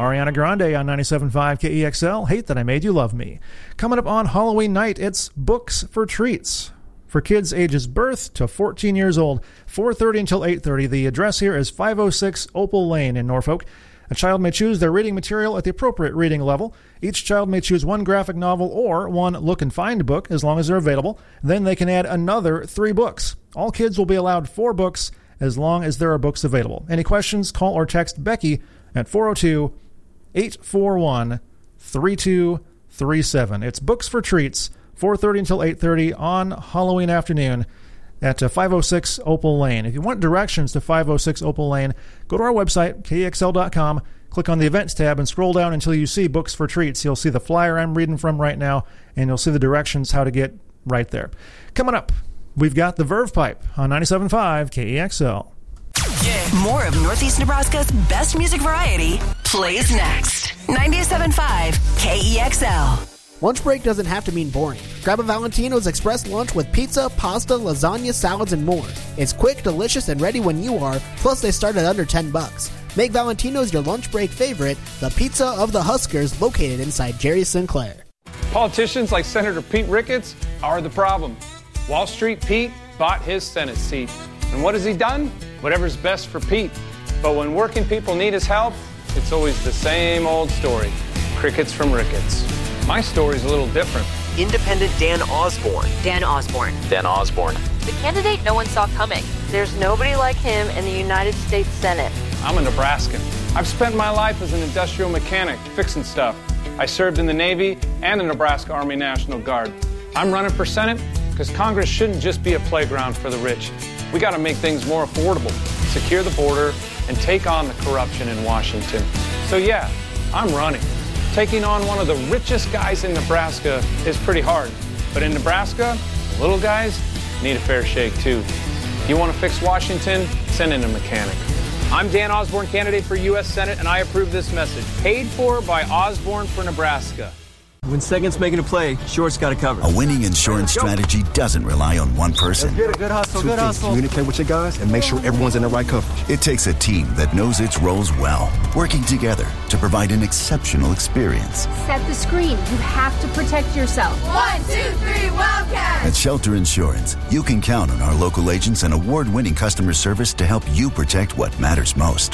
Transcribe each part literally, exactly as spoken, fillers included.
Ariana Grande on ninety-seven point five K E X L, Hate That I Made You Love Me. Coming up on Halloween night, it's Books for Treats. For kids ages birth to fourteen years old, four thirty until eight thirty. The address here is five oh six Opal Lane in Norfolk. A child may choose their reading material at the appropriate reading level. Each child may choose one graphic novel or one look and find book as long as they're available. Then they can add another three books. All kids will be allowed four books as long as there are books available. Any questions, call or text Becky at four oh two, eight four one, three two three seven. It's Books for Treats, four thirty until eight thirty on Halloween afternoon at uh, five oh six Opal Lane. If you want directions to five oh six Opal Lane, go to our website, K E X L dot com, click on the Events tab, and scroll down until you see Books for Treats. You'll see the flyer I'm reading from right now, and you'll see the directions how to get right there. Coming up, we've got the Verve Pipe on ninety-seven point five K E X L. Yeah. More of Northeast Nebraska's best music variety plays next. ninety-seven point five K E X L. Lunch break doesn't have to mean boring. Grab a Valentino's Express lunch with pizza, pasta, lasagna, salads, and more. It's quick, delicious, and ready when you are, plus they start at under ten bucks. Make Valentino's your lunch break favorite, the pizza of the Huskers, located inside Jerry Sinclair. Politicians like Senator Pete Ricketts are the problem. Wall Street Pete bought his Senate seat. And what has he done? Whatever's best for Pete. But when working people need his help, it's always the same old story. Crickets from Ricketts. My story's a little different. Independent Dan Osborne. Dan Osborne. Dan Osborne. The candidate no one saw coming. There's nobody like him in the United States Senate. I'm a Nebraskan. I've spent my life as an industrial mechanic, fixing stuff. I served in the Navy and the Nebraska Army National Guard. I'm running for Senate because Congress shouldn't just be a playground for the rich. We got to make things more affordable, secure the border, and take on the corruption in Washington. So yeah, I'm running. Taking on one of the richest guys in Nebraska is pretty hard. But in Nebraska, little guys need a fair shake too. You want to fix Washington? Send in a mechanic. I'm Dan Osborne, candidate for U S Senate, and I approve this message. Paid for by Osborne for Nebraska. When second's making a play, short's got to cover. A winning insurance strategy doesn't rely on one person. Let's get it. Good hustle, Two good things. hustle. Communicate with your guys and make sure everyone's in the right coverage. It takes a team that knows its roles well, working together to provide an exceptional experience. Set the screen. You have to protect yourself. One, two, three, Wildcat! At Shelter Insurance, you can count on our local agents and award-winning customer service to help you protect what matters most.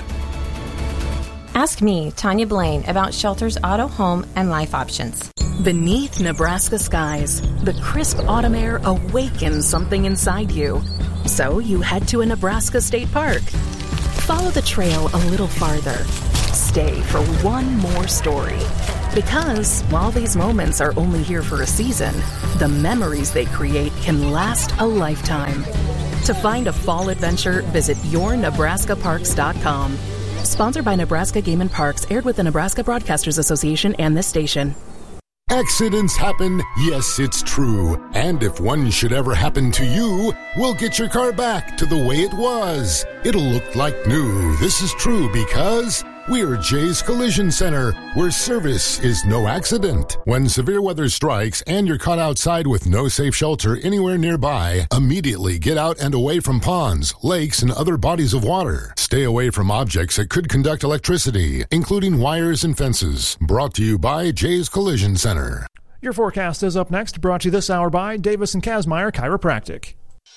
Ask me, Tanya Blaine, about Shelter's auto, home, and life options. Beneath Nebraska skies, the crisp autumn air awakens something inside you. So you head to a Nebraska state park. Follow the trail a little farther. Stay for one more story. Because while these moments are only here for a season, the memories they create can last a lifetime. To find a fall adventure, visit your nebraska parks dot com. Sponsored by Nebraska Game and Parks, aired with the Nebraska Broadcasters Association and this station. Accidents happen, yes, it's true. And if one should ever happen to you, we'll get your car back to the way it was. It'll look like new. This is true because we're Jay's Collision Center, where service is no accident. When severe weather strikes and you're caught outside with no safe shelter anywhere nearby, immediately get out and away from ponds, lakes, and other bodies of water. Stay away from objects that could conduct electricity, including wires and fences. Brought to you by Jay's Collision Center. Your forecast is up next, brought to you this hour by Davis and Kazmaier Chiropractic.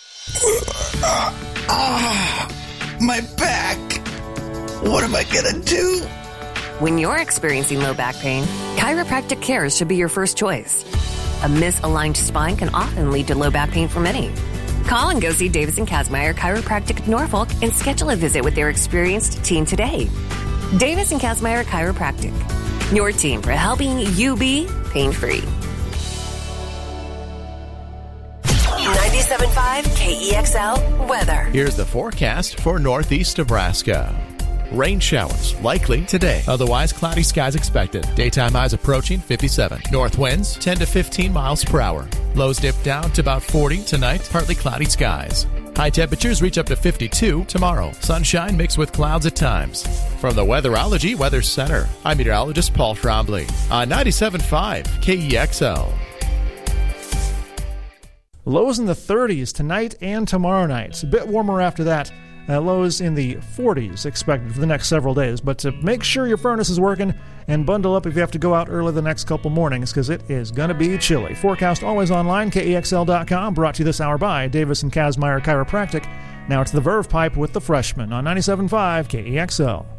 Ah, my back. What am I gonna do? When you're experiencing low back pain, chiropractic care should be your first choice. A misaligned spine can often lead to low back pain for many. Call and go see Davis and Kazmaier Chiropractic of Norfolk and schedule a visit with their experienced team today. Davis and Kazmaier Chiropractic, your team for helping you be pain-free. ninety-seven point five K E X L weather. Here's the forecast for Northeast Nebraska. Rain showers likely today. Otherwise, cloudy skies expected. Daytime highs approaching fifty-seven. North winds ten to fifteen miles per hour. Lows dip down to about forty tonight. Partly cloudy skies. High temperatures reach up to fifty-two tomorrow. Sunshine mixed with clouds at times. From the Weatherology Weather Center, I'm meteorologist Paul Trombley on ninety-seven point five K E X L. Lows in the thirties tonight and tomorrow night. A bit warmer after that. Uh, lows in the forties expected for the next several days. But uh, make sure your furnace is working and bundle up if you have to go out early the next couple mornings, because it is going to be chilly. Forecast always online, K E X L dot com. Brought to you this hour by Davis and Kazmaier Chiropractic. Now it's the Verve Pipe with the Freshman on ninety-seven point five K E X L.